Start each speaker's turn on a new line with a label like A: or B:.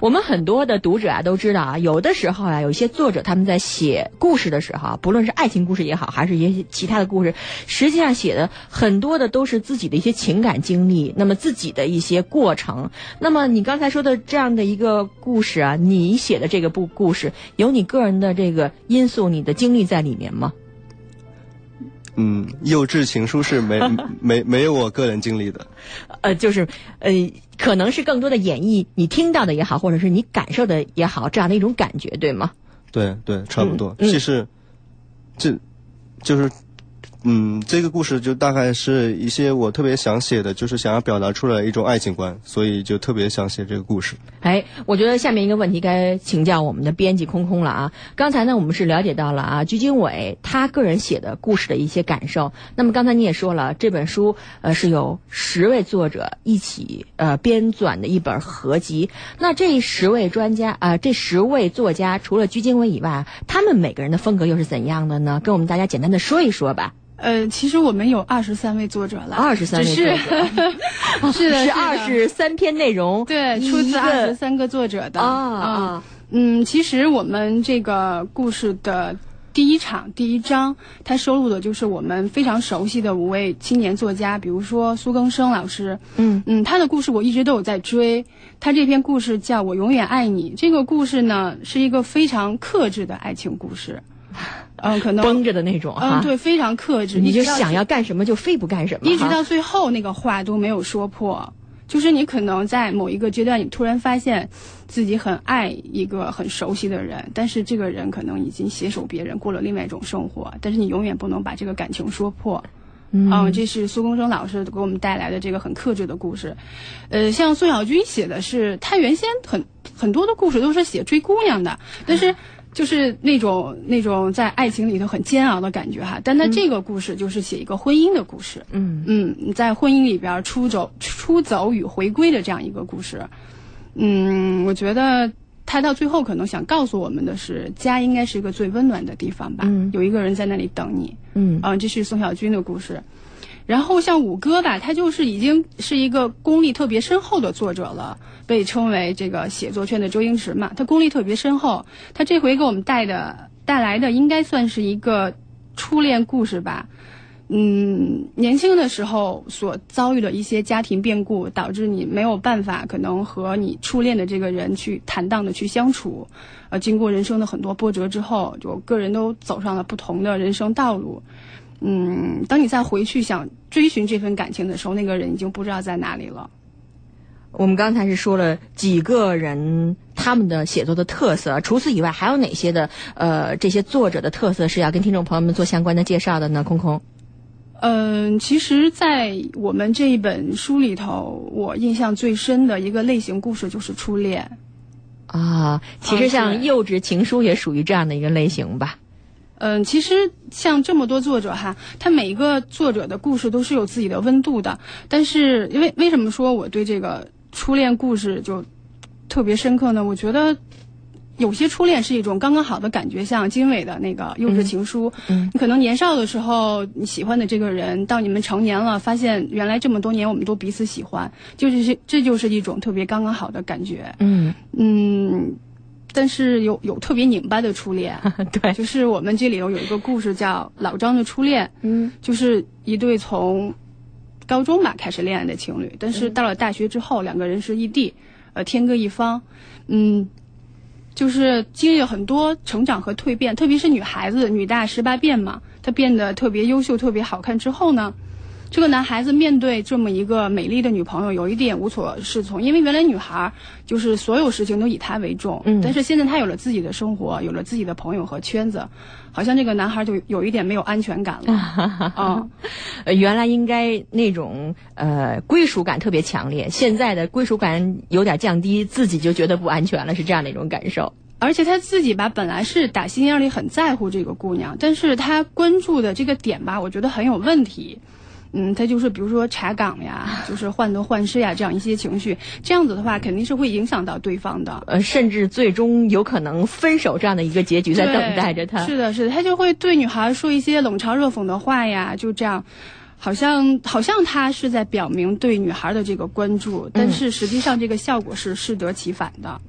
A: 我们很多的读者啊都知道啊，有的时候啊，有一些作者他们在写故事的时候啊，不论是爱情故事也好，还是一些其他的故事，实际上写的很多的都是自己的一些情感经历，那么自己的一些过程。那么你刚才说的这样的一个故事啊，你写的这个故事有你个人的这个因素、你的经历在里面吗？
B: 幼稚情书是没有我个人经历的，
A: 可能是更多的演绎你听到的也好，或者是你感受的也好，这样的一种感觉，对吗？
B: 对，差不多。其实，这个故事就大概是一些我特别想写的，就是想要表达出来一种爱情观，所以就特别想写这个故事。
A: 我觉得下面一个问题该请教我们的编辑空空了啊。刚才呢，我们是了解到了啊，鞠经纬他个人写的故事的一些感受。那么刚才你也说了，这本书是由10位作者一起编纂的一本合集。那这10位作家除了鞠经纬以外，他们每个人的风格又是怎样的呢？跟我们大家简单的说一说吧。
C: 其实我们有23位作者了
A: ，23位作者，
C: 是的，
A: 是23篇内容，
C: 对，出自23个作者的其实我们这个故事的第一章，它收录的就是我们非常熟悉的5位青年作家，比如说苏更生老师，他的故事我一直都有在追，他这篇故事叫《我永远爱你》，这个故事呢是一个非常克制的爱情故事。可能
A: 绷着的那种
C: 对，非常克制，
A: 你就想要干什么就非不干什么，
C: 一直到最后那个话都没有说破。就是你可能在某一个阶段，你突然发现自己很爱一个很熟悉的人，但是这个人可能已经携手别人过了另外一种生活，但是你永远不能把这个感情说破。这是苏更生老师给我们带来的这个很克制的故事。像宋小军写的是，他原先很多的故事都是写追姑娘的，但是就是那种在爱情里头很煎熬的感觉哈。但他这个故事就是写一个婚姻的故事，你在婚姻里边出走与回归的这样一个故事。我觉得他到最后可能想告诉我们的是，家应该是一个最温暖的地方吧，有一个人在那里等你。这是宋小军的故事。然后像五哥吧，他就是已经是一个功力特别深厚的作者了，被称为这个写作圈的周星驰嘛，他功力特别深厚。他这回给我们带来的应该算是一个初恋故事吧。年轻的时候所遭遇的一些家庭变故，导致你没有办法可能和你初恋的这个人去坦荡的去相处。经过人生的很多波折之后，就个人都走上了不同的人生道路。当你再回去想追寻这份感情的时候，那个人已经不知道在哪里了。
A: 我们刚才是说了几个人他们的写作的特色，除此以外还有哪些的这些作者的特色是要跟听众朋友们做相关的介绍的呢？空空。
C: 其实在我们这一本书里头，我印象最深的一个类型故事就是初恋
A: 啊。其实像幼稚情书也属于这样的一个类型吧。
C: 其实像这么多作者哈，他每一个作者的故事都是有自己的温度的。但是为什么说我对这个初恋故事就特别深刻呢？我觉得有些初恋是一种刚刚好的感觉，像经纬的那个幼稚情书，你可能年少的时候你喜欢的这个人，到你们成年了，发现原来这么多年我们都彼此喜欢，这就是一种特别刚刚好的感觉。但是有特别拧巴的初恋，
A: 对，
C: 就是我们这里头有一个故事叫老张的初恋，就是一对从高中吧开始恋爱的情侣，但是到了大学之后，两个人是异地，天各一方，就是经历了很多成长和蜕变，特别是女孩子，女大18变嘛，她变得特别优秀、特别好看之后呢，这个男孩子面对这么一个美丽的女朋友有一点无所适从，因为原来女孩就是所有事情都以她为重，但是现在她有了自己的生活，有了自己的朋友和圈子，好像这个男孩就有一点没有安全感了。
A: 原来应该那种归属感特别强烈，现在的归属感有点降低，自己就觉得不安全了，是这样的一种感受。
C: 而且他自己吧，本来是打心眼里很在乎这个姑娘，但是他关注的这个点吧，我觉得很有问题。他就是比如说查岗呀，就是患得患失呀，这样一些情绪，这样子的话肯定是会影响到对方的，
A: 甚至最终有可能分手这样的一个结局在等待着他。
C: 是的，他就会对女孩说一些冷嘲热讽的话呀，就这样，好像他是在表明对女孩的这个关注，但是实际上这个效果是适得其反的。